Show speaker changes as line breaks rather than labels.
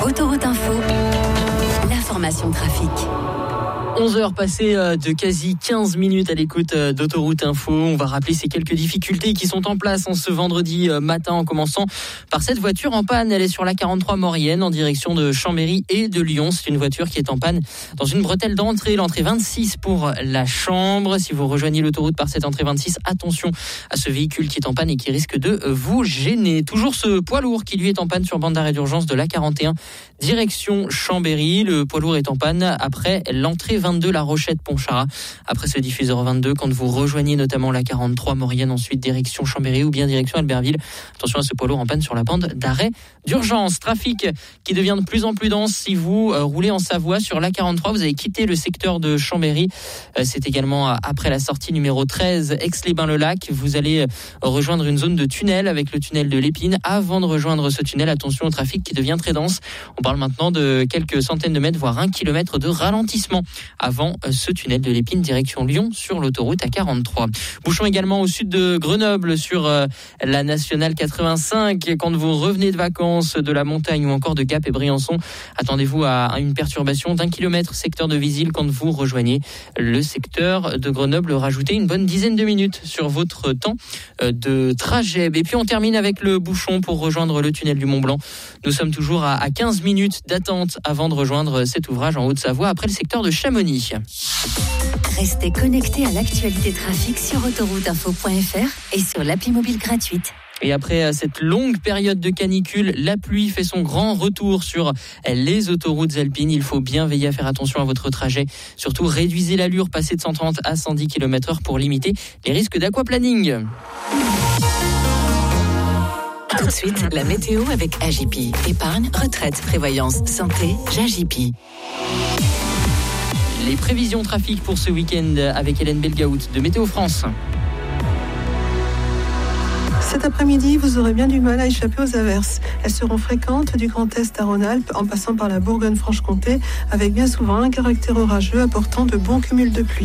Autoroute Info, l'information trafic.
11h passées de quasi 15 minutes à l'écoute d'Autoroute Info. On va rappeler ces quelques difficultés qui sont en place en ce vendredi matin, en commençant par cette voiture en panne. Elle est sur la 43 Maurienne en direction de Chambéry et de Lyon. C'est une voiture qui est en panne dans une bretelle d'entrée, l'entrée 26 pour la Chambre. Si vous rejoignez l'autoroute par cette entrée 26, attention à ce véhicule qui est en panne et qui risque de vous gêner. Toujours ce poids lourd qui lui est en panne sur bande d'arrêt d'urgence de la 41 direction Chambéry. Le poids lourd est en panne après l'entrée 22 La Rochette-Pontcharrat. Après ce diffuseur 22, quand vous rejoignez notamment la 43 Maurienne, ensuite direction Chambéry ou bien direction Albertville. Attention à ce poids lourd en panne sur la bande d'arrêt d'urgence. Trafic qui devient de plus en plus dense si vous roulez en Savoie sur la 43. Vous avez quitté le secteur de Chambéry. C'est également après la sortie numéro 13 Aix-les-Bains-le-Lac. Vous allez rejoindre une zone de tunnel avec le tunnel de l'Épine. Avant de rejoindre ce tunnel, attention au trafic qui devient très dense. On parle maintenant de quelques centaines de mètres, voire 1 kilomètre de ralentissement avant ce tunnel de l'Épine direction Lyon sur l'autoroute A43. Bouchon également au sud de Grenoble sur la nationale 85. Quand vous revenez de vacances de la montagne ou encore de Gap et Briançon, attendez-vous à une perturbation d'1 kilomètre secteur de Visil quand vous rejoignez le secteur de Grenoble. Rajoutez une bonne dizaine de minutes sur votre temps de trajet. Et puis on termine avec le bouchon pour rejoindre le tunnel du Mont-Blanc. Nous sommes toujours à 15 minutes d'attente avant de rejoindre cet ouvrage en Haute-Savoie après le secteur de Chamonix.
Restez connectés à l'actualité trafic sur autorouteinfo.fr et sur l'appli mobile gratuite.
Et après cette longue période de canicule, la pluie fait son grand retour sur les autoroutes alpines. Il faut bien veiller à faire attention à votre trajet. Surtout, réduisez l'allure, passez de 130 à 110 km/h pour limiter les risques d'aquaplaning.
Tout de suite, la météo avec Agipi. Épargne, retraite, prévoyance, santé, Agipi.
Les prévisions trafic pour ce week-end avec Hélène Belgaout de Météo France.
Cet après-midi, vous aurez bien du mal à échapper aux averses. Elles seront fréquentes du Grand Est à Rhône-Alpes en passant par la Bourgogne-Franche-Comté avec bien souvent un caractère orageux apportant de bons cumuls de pluie.